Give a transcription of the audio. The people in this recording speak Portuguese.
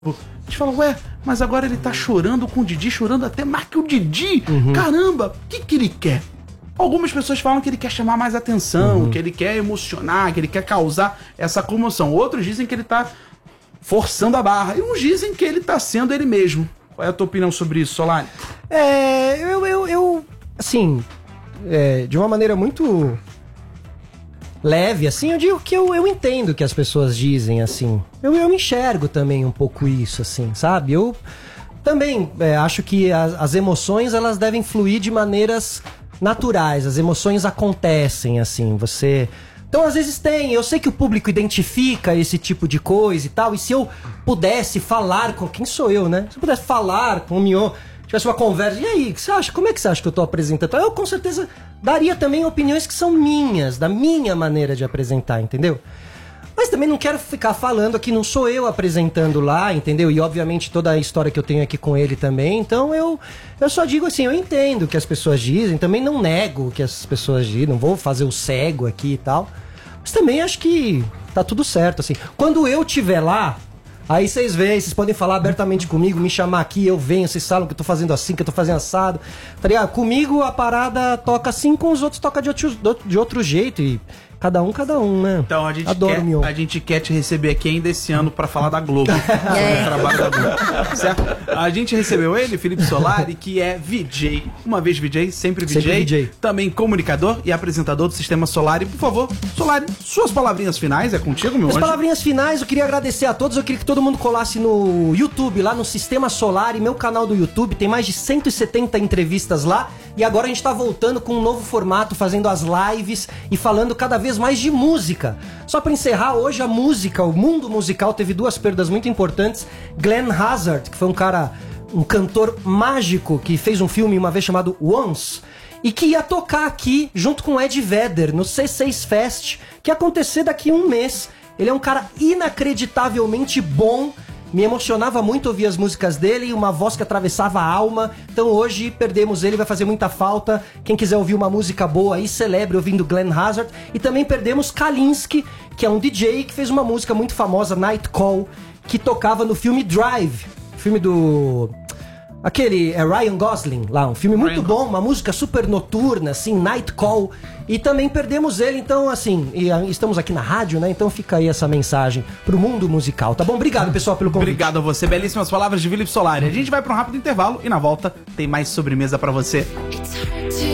gente fala, ué, mas agora ele tá chorando com o Didi, chorando até mais que o Didi. Caramba, o que ele quer? Algumas pessoas falam que ele quer chamar mais atenção, que ele quer emocionar, que ele quer causar essa comoção. Outros dizem que ele tá forçando a barra. E uns dizem que ele tá sendo ele mesmo. Qual é a tua opinião sobre isso, Solari? Assim, de uma maneira muito leve, assim, eu digo que eu entendo o que as pessoas dizem, assim. Eu enxergo também um pouco isso, assim, sabe? Eu também acho que as emoções, elas devem fluir de maneiras naturais. As emoções acontecem, assim, Então, às vezes eu sei que o público identifica esse tipo de coisa e tal, e se eu pudesse falar com... Quem sou eu, né? Se eu pudesse falar com o Mion, tivesse uma conversa, e aí, o que você acha? Como é que você acha que eu tô apresentando? Eu, com certeza, daria também opiniões que são minhas, da minha maneira de apresentar, entendeu? Mas também não quero ficar falando aqui, não sou eu apresentando lá, entendeu? E, obviamente, toda a história que eu tenho aqui com ele também. Então, eu só digo assim, eu entendo o que as pessoas dizem, também não nego o que as pessoas dizem, não vou fazer o cego aqui e tal. Mas também acho que tá tudo certo, assim. Quando eu estiver lá, aí vocês veem, vocês podem falar abertamente comigo, me chamar aqui, eu venho, vocês falam que eu tô fazendo assim, que eu tô fazendo assado. Tá ligado? Comigo a parada toca assim, com os outros toca de outro jeito e... Cada um, né? Então a gente quer te receber aqui ainda esse ano pra falar da Globo. Sobre o trabalho da Globo. Certo? A gente recebeu ele, Felipe Solari, que é VJ. Uma vez VJ, sempre VJ. Também comunicador e apresentador do Sistema Solari. Por favor, Solari, suas palavrinhas finais, é contigo, meu anjo? As palavrinhas finais, eu queria agradecer a todos. Eu queria que todo mundo colasse no YouTube, lá no Sistema Solari, meu canal do YouTube. Tem mais de 170 entrevistas lá. E agora a gente tá voltando com um novo formato, fazendo as lives e falando cada vez mais de música. Só pra encerrar, hoje a música, o mundo musical teve duas perdas muito importantes. Glenn Hazzard, que foi um cantor mágico que fez um filme uma vez chamado Once, e que ia tocar aqui junto com Ed Vedder no C6 Fest, que ia acontecer daqui a um mês. Ele é um cara inacreditavelmente bom. Me emocionava muito ouvir as músicas dele, uma voz que atravessava a alma. Então hoje perdemos ele, vai fazer muita falta. Quem quiser ouvir uma música boa aí, celebre ouvindo Glenn Hazzard. E também perdemos Kalinske, que é um DJ que fez uma música muito famosa, Night Call, que tocava no filme Drive. Filme do... Aquele Ryan Gosling lá, um filme muito bom, uma música super noturna, assim, Night Call. E também perdemos ele, então, assim, estamos aqui na rádio, né? Então fica aí essa mensagem pro mundo musical, tá bom? Obrigado, pessoal, pelo convite. Obrigado a você, belíssimas palavras de Felipe Solari. A gente vai pra um rápido intervalo e na volta tem mais sobremesa pra você.